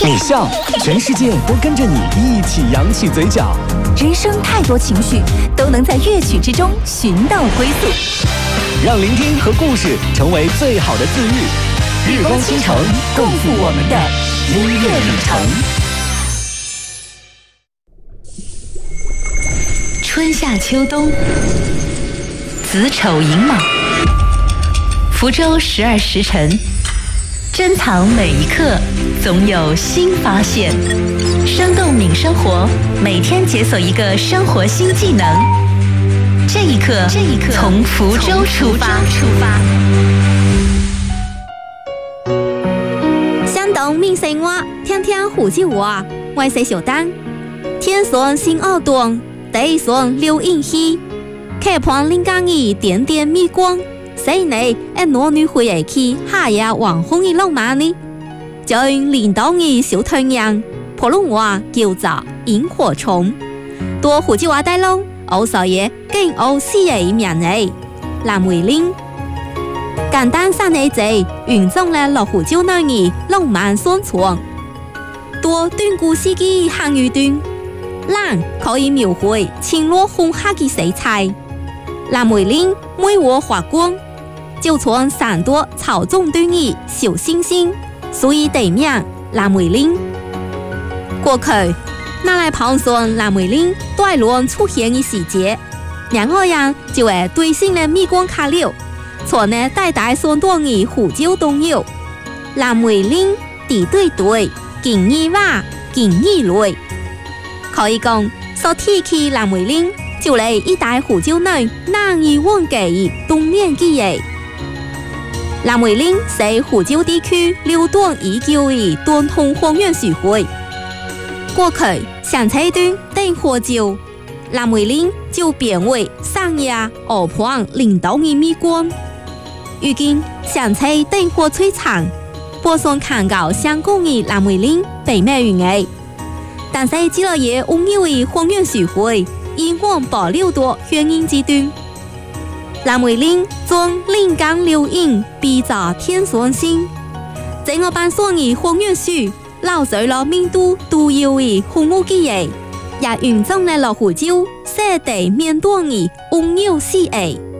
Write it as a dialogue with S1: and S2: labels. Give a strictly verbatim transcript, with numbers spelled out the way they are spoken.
S1: 你笑，全世界都跟着你一起扬起嘴角。
S2: 人生太多情绪，都能在乐曲之中寻到归宿。
S1: 让聆听和故事成为最好的自愈。日光倾城，共赴我们的音乐旅程。
S2: 春夏秋冬，子丑寅卯，福州十二时辰，珍藏每一刻，总有新发现。生动敏生活，每天解锁一个生活新技能。这一刻，这一刻，从福州出发。出发。
S3: 山东闽生活，听听福州话。我是小丹。天顺新奥端，地顺流影稀。客旁临江儿点点咪光，谁呢？一男女回来去，下夜黄昏的浪漫呢？就连当的小太阳，普通话叫做萤火虫。多福州话大龙，我所以更有四个名字。蓝莓玲，简单三个字，运用了落福州内的浪漫宣传。多短古诗的汉语段，蓝可以描绘青绿红黑的色彩。蓝莓玲每画发光，就像山多草中端的小星星，所以地名蓝莓玲。过去拿来盘算蓝莓玲带轮出现的细节，然后人就会对新的咪光卡了，从呢代代相当的福州东友。蓝莓玲地对对，近义话，近义类。可以讲，所提起蓝莓玲，就嚟一代福州内难以忘记的动面记忆。蓝莓玲是福州地区流传已久的传统方言词汇。过去上菜段等火酒，蓝莓玲就变为上夜河畔领导的咪光。如今上菜等火璀璨，播送看到相关的蓝莓玲被咩原嘅，但是只落嘢温柔的方言词汇，依然保留到原音之段。蓝莓玲将临江流影比作天上星，整个版上的方言书留在了民都独有的风物记忆，也运用了落福州各地面段的温柔诗意。